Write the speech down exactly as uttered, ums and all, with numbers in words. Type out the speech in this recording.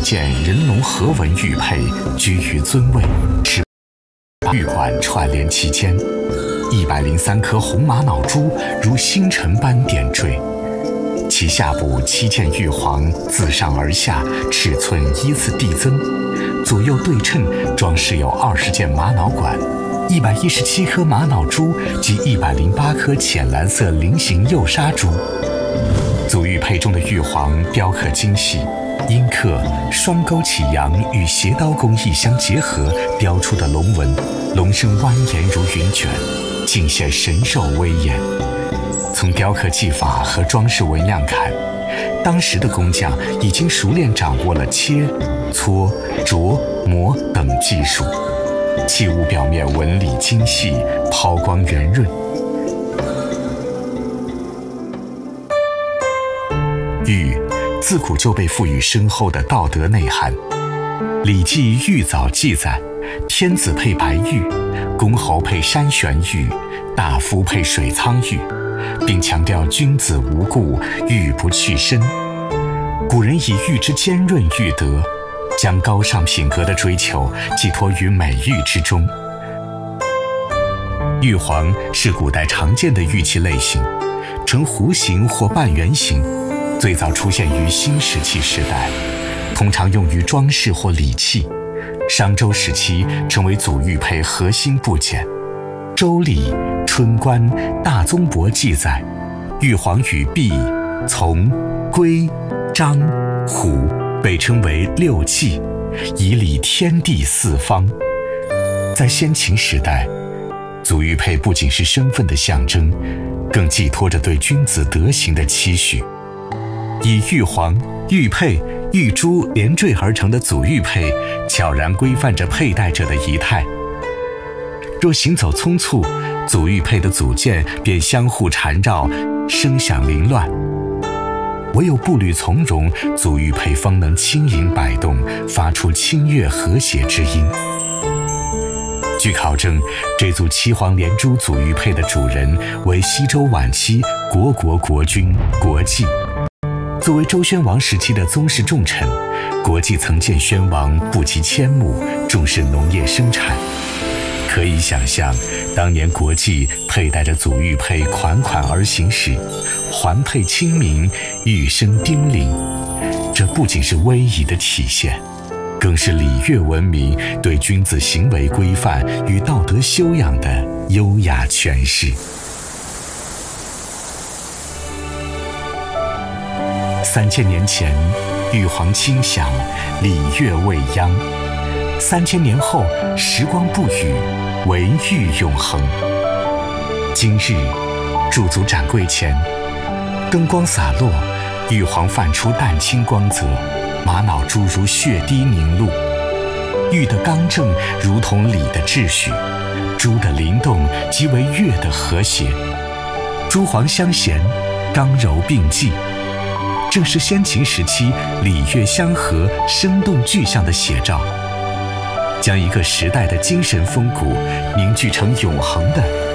件人龙合纹玉佩居于尊位，是玉管串联其间，一百零三颗红玛瑙珠如星辰般点缀。其下部七件玉环自上而下，尺寸依次递增，左右对称，装饰有二十件玛瑙管，一百一十七颗玛瑙珠及一百零八颗浅蓝色菱形釉纱珠。祖玉佩中的玉环雕刻精细，阴刻双钩起阳与斜刀工艺相结合雕出的龙纹，龙身蜿蜒如云卷，尽显神兽威严。从雕刻技法和装饰纹样看，当时的工匠已经熟练掌握了切、搓、琢、磨等技术，器物表面纹理精细，抛光圆润。玉自古就被赋予深厚的道德内涵，《礼记·玉藻》记载：天子配白玉，公侯配山玄玉，大夫配水苍玉，并强调君子无故，玉不去身。古人以玉之坚润喻德，将高尚品格的追求寄托于美玉之中。玉环是古代常见的玉器类型，呈弧形或半圆形，最早出现于新石器时代，通常用于装饰或礼器。商周时期成为祖玉佩核心部件。《周礼·春官·大宗伯》记载，玉环与璧、从、龟、章、虎被称为六器，以礼天地四方。在先秦时代，祖玉佩不仅是身份的象征，更寄托着对君子德行的期许。以玉环、玉佩、玉珠连缀而成的祖玉佩，悄然规范着佩戴者的仪态。若行走匆促，祖玉佩的组件便相互缠绕，声响凌乱；唯有步履从容，祖玉佩方能轻盈摆动，发出清越和谐之音。据考证，这组七黄连珠祖玉佩的主人为西周晚期虢国国君国际。作为周宣王时期的宗室重臣，国际曾见宣王不及迁牧，重视农业生产。可以想象，当年国际佩戴着祖玉佩款款而行时，环佩清明，玉声叮咛。这不仅是威仪的体现，更是礼乐文明对君子行为规范与道德修养的优雅诠释。三千年前，玉环清响，礼乐未央；三千年后，时光不语，惟玉永恒。今日，驻足展柜前，灯光洒落，玉环泛出淡青光泽，玛瑙珠如血滴凝露。玉的刚正如同礼的秩序，珠的灵动即为乐的和谐。珠黄相衔，刚柔并济，正是先秦时期礼乐相合、生动具象的写照，将一个时代的精神风骨凝聚成永恒的